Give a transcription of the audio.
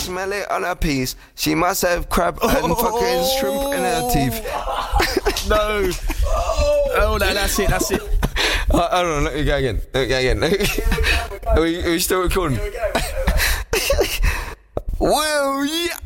smell it on her piece. She must have crab and fucking shrimp in her teeth. No. Oh, no, that's it. Hold on, let me go again. Are we still recording? Well, yeah.